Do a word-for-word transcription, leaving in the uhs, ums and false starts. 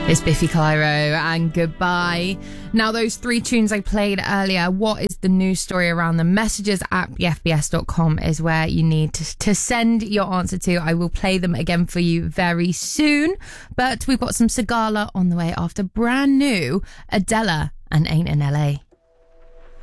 It's Biffy Clyro and Goodbye. Now, those three tunes I played earlier, what is the news story around them? Messages at b f b s dot com is where you need to, to send your answer to. I will play them again for you very soon. But we've got some Sigala on the way after brand new Adela and Ain't in L A.